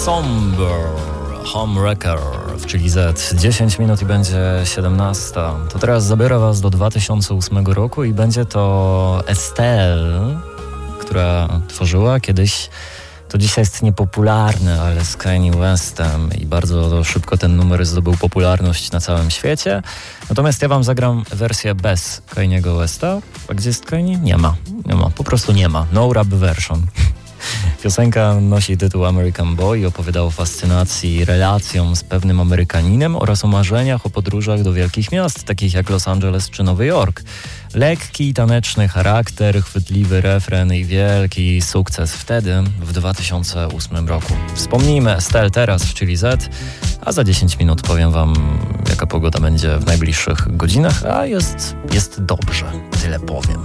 Somber Homewrecker w Chili Z. 10 minut i będzie 17. To teraz zabiorę was do 2008 roku i będzie to Estelle, która tworzyła kiedyś, to dzisiaj jest niepopularne, ale z Kanye Westem i bardzo szybko ten numer zdobył popularność na całym świecie. Natomiast ja wam zagram wersję bez Kanye'ego Westa. A gdzie jest Kanye? Nie ma, po prostu nie ma. No rap version. Piosenka nosi tytuł American Boy i opowiada o fascynacji i relacją z pewnym Amerykaninem oraz o marzeniach o podróżach do wielkich miast, takich jak Los Angeles czy Nowy Jork. Lekki, taneczny charakter, chwytliwy refren i wielki sukces wtedy, w 2008 roku. Wspomnijmy Estelle teraz w Chili Z, a za 10 minut powiem wam, jaka pogoda będzie w najbliższych godzinach, a jest dobrze, tyle powiem.